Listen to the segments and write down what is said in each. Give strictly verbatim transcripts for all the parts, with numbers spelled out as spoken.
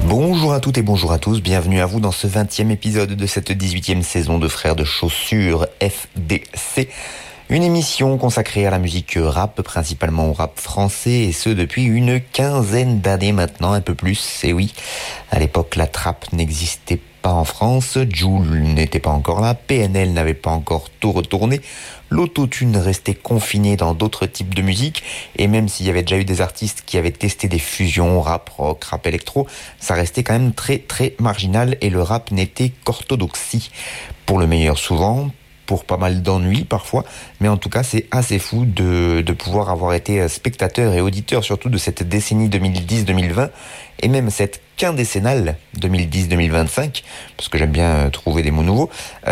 Bonjour à toutes et bonjour à tous, bienvenue à vous dans ce vingtième épisode de cette dix-huitième saison de Frères de Chaussures F D C. Une émission consacrée à la musique rap, principalement au rap français, et ce depuis une quinzaine d'années maintenant, un peu plus. Et oui, à l'époque la trappe n'existait pas en France, Jul n'était pas encore là, P N L n'avait pas encore tout retourné, l'autotune restait confiné dans d'autres types de musique, et même s'il y avait déjà eu des artistes qui avaient testé des fusions rap, rock, rap électro, ça restait quand même très très marginal, et le rap n'était qu'orthodoxie. Pour le meilleur souvent, pour pas mal d'ennuis parfois, mais en tout cas c'est assez fou de, de pouvoir avoir été spectateur et auditeur surtout de cette décennie deux mille dix deux mille vingt, et même cette quindécennale deux mille dix deux mille vingt-cinq, parce que j'aime bien trouver des mots nouveaux,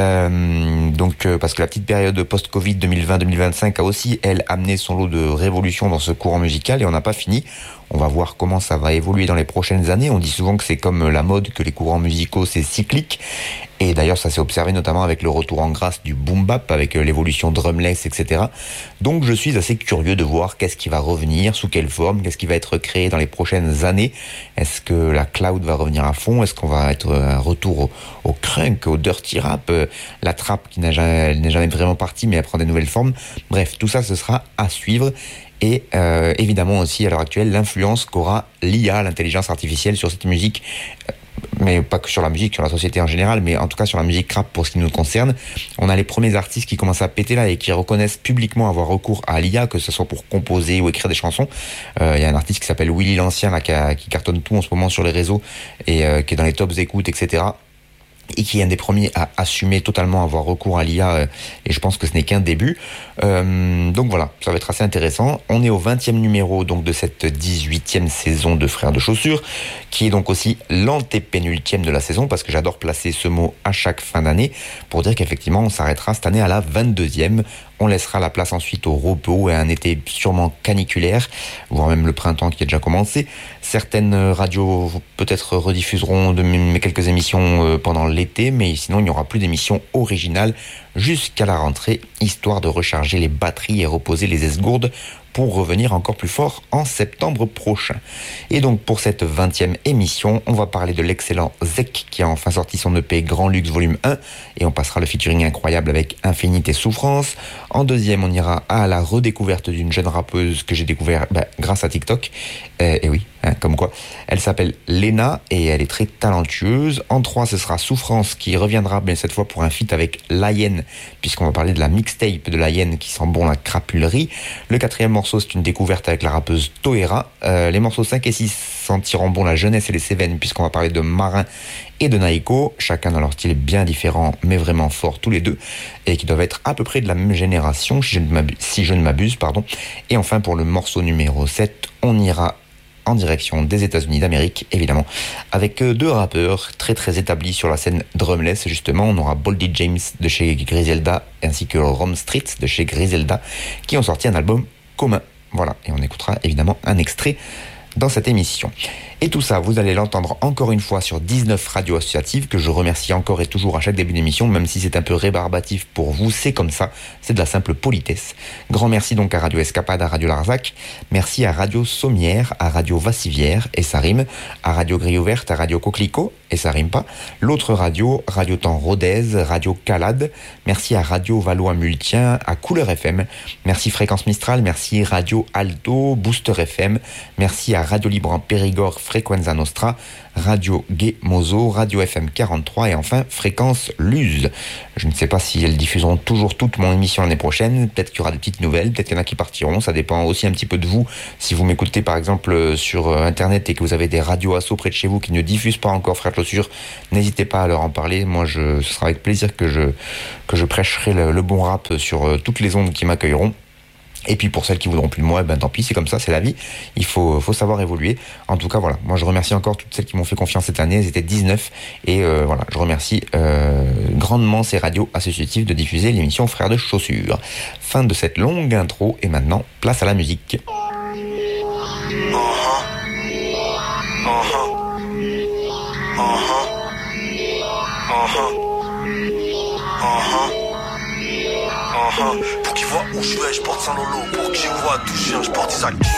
euh, donc euh, parce que la petite période post-Covid deux mille vingt deux mille vingt-cinq a aussi, elle, amené son lot de révolution dans ce courant musical, et on n'a pas fini. On va voir comment ça va évoluer dans les prochaines années. On dit souvent que c'est comme la mode, que les courants musicaux c'est cyclique, et d'ailleurs ça s'est observé notamment avec le retour en grâce du boom bap, avec l'évolution drumless, et cetera. Donc je suis assez curieux de voir qu'est-ce qui va revenir, sous quelle forme, qu'est-ce qui va être créé dans les prochaines années. Est-ce que la cloud va revenir à fond? Est-ce qu'on va être un retour au, au crunk, au dirty rap, la trap qui n'a jamais, n'est jamais vraiment partie, mais elle prend des nouvelles formes? Bref, tout ça ce sera à suivre. Et euh, évidemment aussi à l'heure actuelle l'influence qu'aura l'I A, l'intelligence artificielle, sur cette musique, mais pas que sur la musique, sur la société en général, mais en tout cas sur la musique rap pour ce qui nous concerne. On a les premiers artistes qui commencent à péter là et qui reconnaissent publiquement avoir recours à l'I A, que ce soit pour composer ou écrire des chansons. Il euh, y a un artiste qui s'appelle Willy l'Ancien là, qui, a, qui cartonne tout en ce moment sur les réseaux et euh, qui est dans les tops écoutes, et cetera, et qui est un des premiers à assumer totalement avoir recours à l'I A, euh, et je pense que ce n'est qu'un début. Euh, donc voilà, ça va être assez intéressant. On est au vingtième numéro donc de cette dix-huitième saison de Frères de Chaussures, qui est donc aussi l'antépénultième de la saison, parce que j'adore placer ce mot à chaque fin d'année, pour dire qu'effectivement on s'arrêtera cette année à la vingt-deuxième. On laissera la place ensuite au repos et à un été sûrement caniculaire, voire même le printemps qui a déjà commencé. Certaines radios peut-être rediffuseront de mes quelques émissions pendant l'été, mais sinon il n'y aura plus d'émissions originales jusqu'à la rentrée, histoire de recharger les batteries et reposer les esgourdes pour revenir encore plus fort en septembre prochain. Et donc pour cette vingtième émission, on va parler de l'excellent Zek qui a enfin sorti son E P Grand Luxe volume un, et on passera le featuring incroyable avec Infinite et Souffrance. En deuxième, on ira à la redécouverte d'une jeune rappeuse que j'ai découvert bah, grâce à TikTok. Euh, et oui, hein, comme quoi. Elle s'appelle Lena et elle est très talentueuse. En trois, ce sera Souffrance qui reviendra, mais cette fois pour un feat avec Layen, puisqu'on va parler de la mixtape de Layen qui sent bon la crapulerie. Le quatrième morceau, c'est une découverte avec la rappeuse Toera. Euh, les morceaux cinq et six sentiront bon la jeunesse et les Cévennes, puisqu'on va parler de Marin et de Naiko, chacun dans leur style bien différent, mais vraiment fort tous les deux, et qui doivent être à peu près de la même génération, si je ne m'abuse, si je ne m'abuse pardon. Et enfin, pour le morceau numéro sept, on ira en direction des États-Unis d'Amérique, évidemment, avec deux rappeurs très très établis sur la scène drumless. Justement, on aura Boldy James de chez Griselda, ainsi que Rome Street de chez Griselda, qui ont sorti un album commun. Voilà, et on écoutera évidemment un extrait dans cette émission. Et tout ça, vous allez l'entendre encore une fois sur dix-neuf radios associatives, que je remercie encore et toujours à chaque début d'émission, même si c'est un peu rébarbatif pour vous, c'est comme ça, c'est de la simple politesse. Grand merci donc à Radio Escapade, à Radio Larzac, merci à Radio Sommière, à Radio Vassivière, et ça rime, à Radio Grille Ouverte, à Radio Coquelicot, et ça rime pas, l'autre radio, Radio Temps Rodez, Radio Calade, merci à Radio Valois-Multien, à Couleur F M, merci Fréquence Mistral, merci Radio Alto, Booster F M, merci à Radio Libre en Périgord, Frequenza Nostra, Radio Gay Mozo, Radio F M quarante-trois et enfin Fréquence Luz. Je ne sais pas si elles diffuseront toujours toute mon émission l'année prochaine, peut-être qu'il y aura des petites nouvelles, peut-être qu'il y en a qui partiront, ça dépend aussi un petit peu de vous. Si vous m'écoutez par exemple sur internet et que vous avez des radios assos près de chez vous qui ne diffusent pas encore Frères de Chaussures, n'hésitez pas à leur en parler. Moi je, ce sera avec plaisir que je, que je prêcherai le, le bon rap sur toutes les ondes qui m'accueilleront. Et puis pour celles qui voudront plus de moi, ben tant pis, c'est comme ça, c'est la vie. Il faut, faut savoir évoluer. En tout cas, voilà. Moi, je remercie encore toutes celles qui m'ont fait confiance cette année. Elles étaient dix-neuf. Et euh, voilà, je remercie euh, grandement ces radios associatives de diffuser l'émission Frères de Chaussures. Fin de cette longue intro. Et maintenant, place à la musique. Uh-huh. Uh-huh. Uh-huh. Uh-huh. Uh-huh. Pour qu'ils voient où je vais, je porte Saint Lolo. Pour qu'ils voient d'où je viens, je porte Isaac.